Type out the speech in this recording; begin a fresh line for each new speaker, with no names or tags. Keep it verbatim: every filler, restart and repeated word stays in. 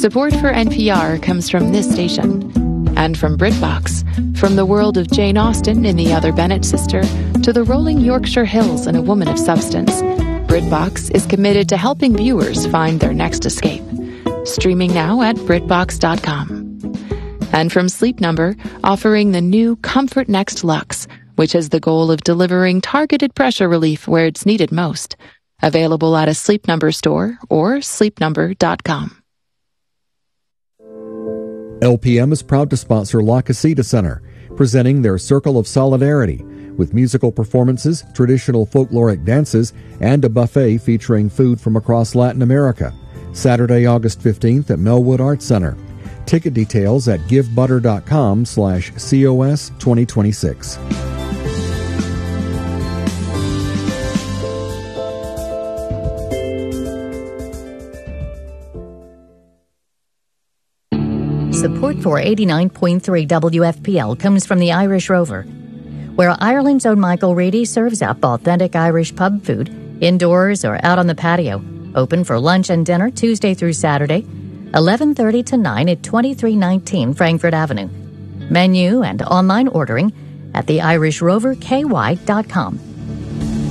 Support for N P R comes from this station and from BritBox. From the world of Jane Austen in The Other Bennet Sister to the rolling Yorkshire Hills in A Woman of Substance, BritBox is committed to helping viewers find their next escape. Streaming now at Britbox dot com. And from Sleep Number, offering the new Comfort Next Luxe, which has the goal of delivering targeted pressure relief where it's needed most. Available at a Sleep Number store or sleep number dot com.
L P M is proud to sponsor La Casita Center, presenting their Circle of Solidarity, with musical performances, traditional folkloric dances, and a buffet featuring food from across Latin America. Saturday, August fifteenth at Melwood Arts Center. Ticket details at givebutter.com slash COS 2026.
Support for eighty-nine point three W F P L comes from the Irish Rover, where Ireland's own Michael Reedy serves up authentic Irish pub food, indoors or out on the patio. Open for lunch and dinner Tuesday through Saturday, eleven thirty to nine at twenty-three nineteen Frankfurt Avenue. Menu and online ordering at the irish rover k y dot com.